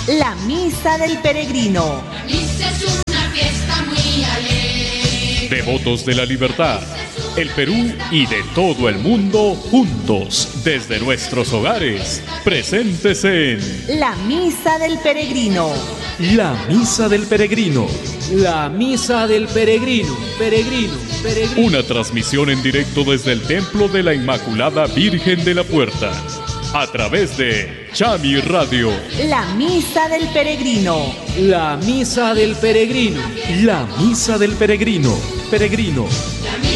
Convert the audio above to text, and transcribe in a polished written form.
La Misa del Peregrino. La misa es una fiesta muy alegre. Devotos de la libertad, el Perú y de todo el mundo, juntos, desde nuestros hogares, presentes en La Misa del Peregrino. La Misa del Peregrino. La Misa del Peregrino. Peregrino. una transmisión en directo desde el Templo de la Inmaculada Virgen de la Puerta, a través de Chami Radio. La Misa del Peregrino. La Misa del Peregrino. La Misa del Peregrino. Peregrino.